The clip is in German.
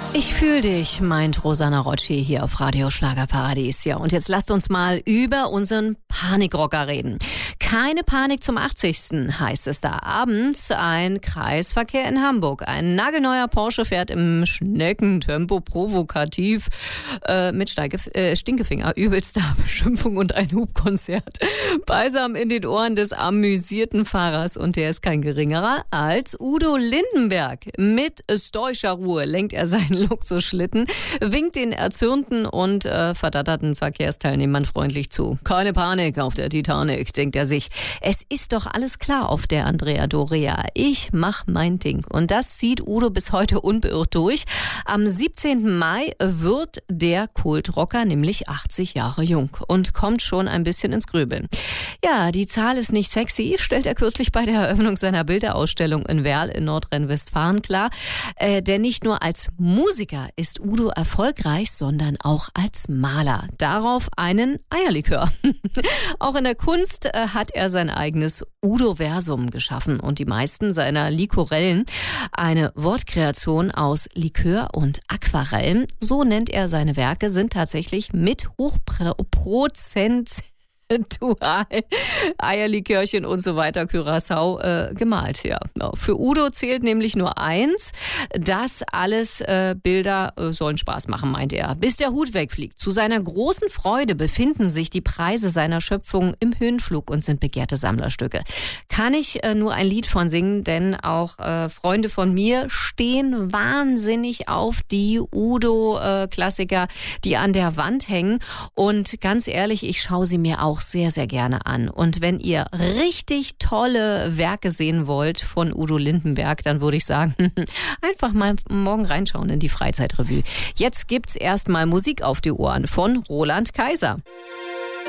Ich fühl dich, meint Rosanna Rocci hier auf Radio Schlagerparadies. Ja, und jetzt lasst uns mal über unseren Panikrocker reden. Keine Panik zum 80. heißt es da. Abends ein Kreisverkehr in Hamburg. Ein nagelneuer Porsche fährt im Schneckentempo provokativ mit Stinkefinger, übelster Beschimpfung und ein Hubkonzert. Beisam in den Ohren des amüsierten Fahrers. Und der ist kein geringerer als Udo Lindenberg. Mit stoischer Ruhe lenkt er seinen Luxusschlitten, winkt den erzürnten und verdatterten Verkehrsteilnehmern freundlich zu. Keine Panik auf der Titanic, denkt er sich. Es ist doch alles klar auf der Andrea Doria. Ich mach mein Ding. Und das zieht Udo bis heute unbeirrt durch. Am 17. Mai wird der Kultrocker nämlich 80 Jahre jung und kommt schon ein bisschen ins Grübeln. Ja, die Zahl ist nicht sexy, stellt er kürzlich bei der Eröffnung seiner Bilderausstellung in Werl in Nordrhein-Westfalen klar. Denn nicht nur als Musiker ist Udo erfolgreich, sondern auch als Maler. Darauf einen Eierlikör. Auch in der Kunst hat er sein eigenes Udo-Versum geschaffen und die meisten seiner Likorellen, eine Wortkreation aus Likör und Aquarellen, so nennt er seine Werke, sind tatsächlich mit Eierlikörchen und so weiter, Curaçao gemalt. Ja. Für Udo zählt nämlich nur eins, das alles Bilder sollen Spaß machen, meint er. Bis der Hut wegfliegt. Zu seiner großen Freude befinden sich die Preise seiner Schöpfung im Höhenflug und sind begehrte Sammlerstücke. Kann ich nur ein Lied von singen, denn auch Freunde von mir stehen wahnsinnig auf die Udo-Klassiker, die an der Wand hängen. Und ganz ehrlich, ich schaue sie mir auch sehr, sehr gerne an. Und wenn ihr richtig tolle Werke sehen wollt von Udo Lindenberg, dann würde ich sagen, einfach mal morgen reinschauen in die Freizeitrevue. Jetzt gibt's erstmal Musik auf die Ohren von Roland Kaiser.